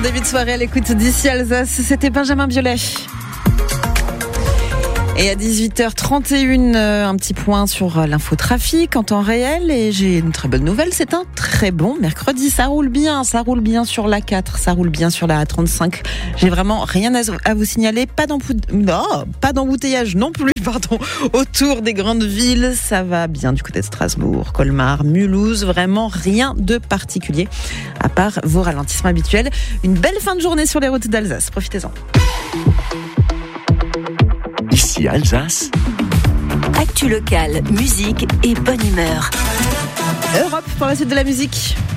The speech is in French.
début de soirée à l'écoute d'ici Alsace, c'était Benjamin Biolay. Et à 18h31, un petit point sur l'infotrafic en temps réel. Et j'ai une très bonne nouvelle, c'est un très bon mercredi. Ça roule bien sur l'A4, ça roule bien sur la A35. J'ai vraiment rien à vous signaler. Pas d'embouteillage non plus, autour des grandes villes. Ça va bien du côté de Strasbourg, Colmar, Mulhouse. Vraiment rien de particulier, à part vos ralentissements habituels. Une belle fin de journée sur les routes d'Alsace. Profitez-en. Ici Alsace. Actu locale, musique et bonne humeur. Europe pour la suite de la musique.